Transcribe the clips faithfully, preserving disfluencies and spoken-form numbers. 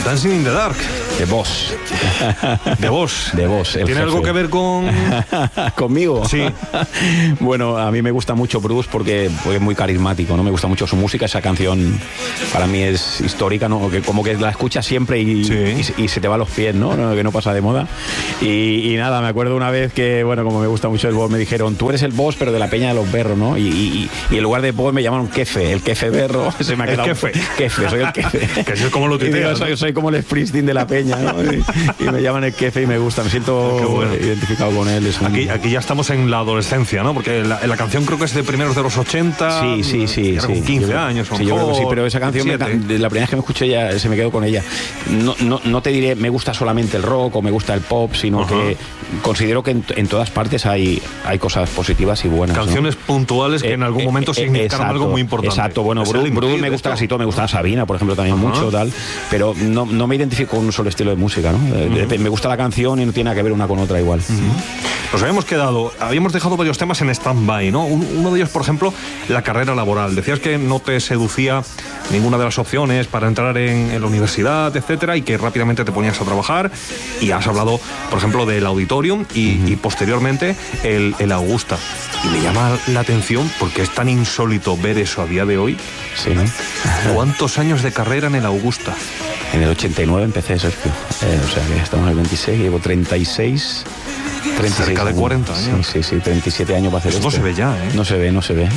Dancing in the Dark. De Boss. De Boss. De Boss. ¿Tiene jefe. algo que ver con...? ¿Conmigo? Sí. Bueno, a mí me gusta mucho Bruce porque, porque es muy carismático, ¿no? Me gusta mucho su música. Esa canción para mí es histórica, ¿no? Que como que la escuchas siempre y, sí. y, y se te va a los pies, ¿no? Que no pasa de moda. Y, y nada, me acuerdo una vez que, bueno, como me gusta mucho el Boss, me dijeron, tú eres el Boss, pero de la Peña de los Berros, ¿no? Y, y, y en lugar de Boss me llamaron Kefe, el Kefe Berro. Se me ha quedado... El Kefe. Kefe, soy el Kefe. Que es como lo tuiteas, ¿no? soy, soy como el Springsteen de la Peña, ¿no? Y, y me llaman el Kefe y me gusta, me siento bueno. identificado con él. Es un... aquí, aquí ya estamos en la adolescencia, ¿no? Porque la, la canción creo que es de primeros de los ochenta. Sí, sí, sí. Era sí. con quince yo, años. Sí, yo creo que sí, pero esa canción, me, la primera vez que me escuché ya se me quedó con ella. No, no, no te diré me gusta solamente el rock o me gusta el pop, sino uh-huh. que considero que en, en todas partes hay, hay cosas positivas y buenas. Canciones ¿no? puntuales que eh, en algún momento eh, significaron exacto, algo muy importante. Exacto, bueno, Bruce, Bruce me gusta casi todo, me gusta Sabina, por ejemplo, también uh-huh. mucho, tal, pero no, no me identifico con un solo estilo de música, ¿no? Uh-huh. Me gusta la canción y no tiene nada que ver una con otra igual. Uh-huh. Nos habíamos quedado, habíamos dejado varios temas en stand-by, ¿no? Uno de ellos, por ejemplo, la carrera laboral. Decías que no te seducía ninguna de las opciones para entrar en, en la universidad, etcétera, y que rápidamente te ponías a trabajar, y has hablado, por ejemplo, del Auditorium y, uh-huh. y posteriormente el, el Augusta. Y me llama la atención porque es tan insólito ver eso a día de hoy. Sí, ¿no? ¿Cuántos años de carrera en el Augusta? En el ochenta y nueve empecé, Sergio. Eh, o sea, que estamos en el veintiséis, llevo treinta y seis... treinta y seis cerca de cuarenta años. Sí, sí, sí, treinta y siete años para hacer esto. Eso no se ve ya, ¿eh? No se ve, no se ve.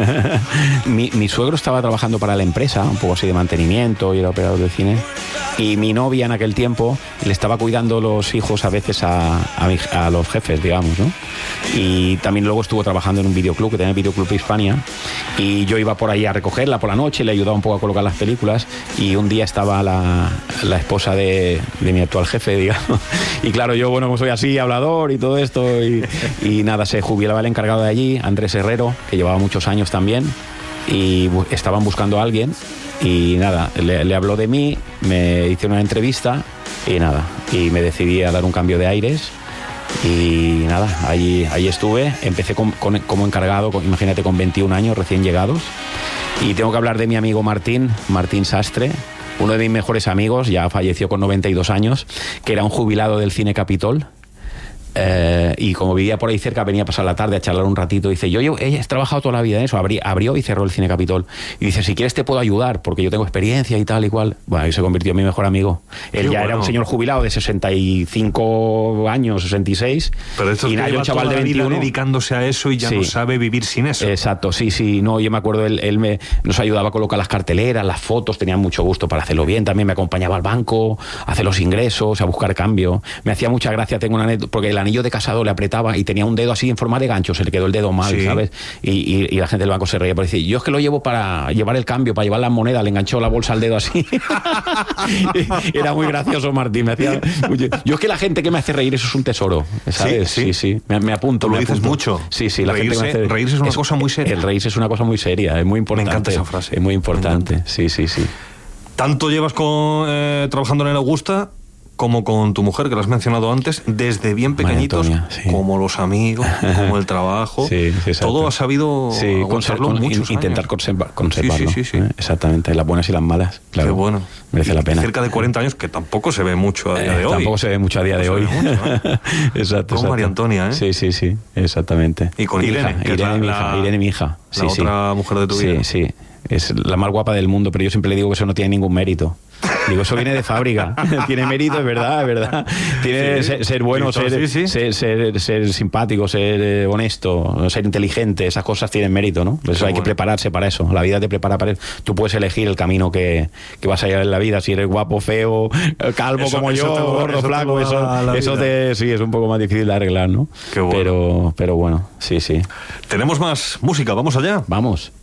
mi, mi suegro estaba trabajando para la empresa, un poco así de mantenimiento, y era operador de cine. Y mi novia en aquel tiempo le estaba cuidando los hijos a veces a, a, a los jefes, digamos, ¿no? Y también luego estuvo trabajando en un videoclub, que tenía el Videoclub Hispania. Y yo iba por ahí a recogerla por la noche, le ayudaba un poco a colocar las películas. Y un día estaba la, la esposa de, de mi actual jefe, digamos. Y claro, yo, bueno, como soy así, hablador y todo esto, y, y nada, se jubilaba el encargado de allí, Andrés Herrero, que llevaba muchos años también, y bu- estaban buscando a alguien, y nada, le, le habló de mí, me hice una entrevista, y nada, y me decidí a dar un cambio de aires, y nada, ahí, ahí estuve, empecé con, con, como encargado, con, imagínate, con veintiún años recién llegados, y tengo que hablar de mi amigo Martín, Martín Sastre, uno de mis mejores amigos, ya falleció con noventa y dos años, que era un jubilado del Cine Capitol. Eh, y como vivía por ahí cerca, venía a pasar la tarde a charlar un ratito. Dice, yo, yo he trabajado toda la vida en eso. Abrí, abrió y cerró el Cine Capitol. Y dice, si quieres te puedo ayudar, porque yo tengo experiencia y tal y cual. Bueno, y se convirtió en mi mejor amigo. Él Qué ya bueno. era un señor jubilado de sesenta y cinco años, sesenta y seis. Pero esto y es nada, que yo lleva un chaval toda de la vida veintiuno dedicándose a eso y ya sí. no sabe vivir sin eso. Exacto, sí, sí. No, yo me acuerdo, él, él me, nos ayudaba a colocar las carteleras, las fotos, tenía mucho gusto para hacerlo bien. También me acompañaba al banco, a hacer los ingresos, a buscar cambio. Me hacía mucha gracia, tengo una anécdota, porque el anillo de casado le apretaba y tenía un dedo así en forma de gancho, se le quedó el dedo mal, sí. ¿sabes? Y, y, y la gente del banco se reía por decir, yo es que lo llevo para llevar el cambio, para llevar las monedas, le enganchó la bolsa al dedo así. Era muy gracioso, Martín. Me hacía... Yo es que la gente que me hace reír, eso es un tesoro, ¿sabes? Sí, sí. sí, sí. Me, me apunto. Tú lo me dices apunto. mucho. Sí, sí. La reírse, gente que me hace... reírse es una es, cosa muy seria. El reírse es una cosa muy seria, es muy importante. Me encanta esa frase. Es muy importante, sí, sí, sí. Tanto llevas con, eh, trabajando en el Augusta como con tu mujer, que lo has mencionado antes, desde bien pequeñitos, Antonia, sí. como los amigos, como el trabajo, sí, sí, todo has sabido sí, conservarlo con, muchos intentar años. Conserva, conservarlo. Sí, sí, sí, sí. ¿eh? Exactamente, las buenas y las malas, claro. Qué bueno. Merece y, la pena. Cerca de cuarenta años, que tampoco se ve mucho a día de eh, hoy. Tampoco se ve mucho a día de hoy. Mucho, ¿eh? Exacto. Con exacto. María Antonia, ¿eh? Sí, sí, sí, exactamente. Y con mi Irene, hija, que Irene, es la, mi hija, la, Irene, mi hija. Sí, la sí. otra mujer de tu vida. Sí, sí. Es la más guapa del mundo, pero yo siempre le digo que eso no tiene ningún mérito. Digo, eso viene de fábrica. Tiene mérito, es verdad, es verdad. Tiene sí, ser, ser bueno, sí, ser, sí, sí. Ser, ser, ser simpático, ser eh, honesto, ser inteligente, esas cosas tienen mérito, ¿no? Por eso hay bueno. que prepararse para eso. La vida te prepara para eso. Tú puedes elegir el camino que, que vas a llevar en la vida. Si eres guapo, feo, calvo eso, como eso yo, te, gordo, eso flaco, te eso, eso te, sí, es un poco más difícil de arreglar, ¿no? Qué bueno. Pero, pero bueno, sí, sí. Tenemos más música, ¿vamos allá? Vamos.